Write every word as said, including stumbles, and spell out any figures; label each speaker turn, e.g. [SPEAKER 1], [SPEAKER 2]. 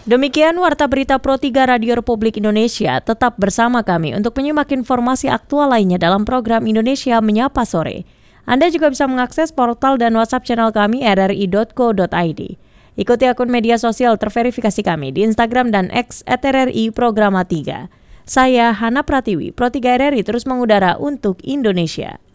[SPEAKER 1] Demikian Warta Berita Pro tiga Radio Republik Indonesia. Tetap bersama kami untuk menyimak informasi aktual lainnya dalam program Indonesia Menyapa Sore. Anda juga bisa mengakses portal dan WhatsApp channel kami r r i dot co dot i d. Ikuti akun media sosial terverifikasi kami di Instagram dan X at r r i programa tiga. Saya Hana Pratiwi, Pro tiga R R I terus mengudara untuk Indonesia.